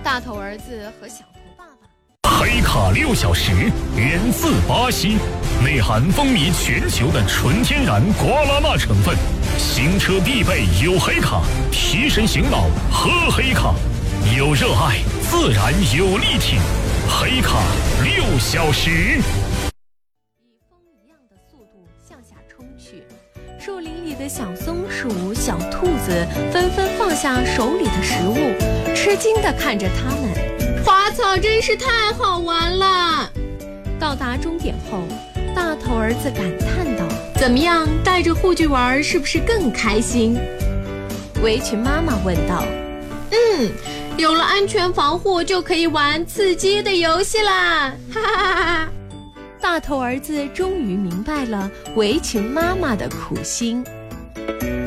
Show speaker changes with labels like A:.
A: 大头儿子和小头爸爸。
B: 黑卡6小时，源自巴西，内含风靡全球的纯天然瓜拉纳成分，行车必备有黑卡，提神醒脑喝黑卡，有热爱自然有力挺，黑卡6小时。
A: 以风一样的速度向下冲去，树林里的小松鼠、小兔子纷纷放下手里的食物，吃惊地看着它们。
C: 滑草真是太好玩了！
A: 到达终点后，大头儿子感叹道：“
C: 怎么样，带着护具玩是不是更开心？”
A: 围裙妈妈问道：“
C: 有了安全防护，就可以玩刺激的游戏啦！”哈哈哈哈！
A: 大头儿子终于明白了围裙妈妈的苦心。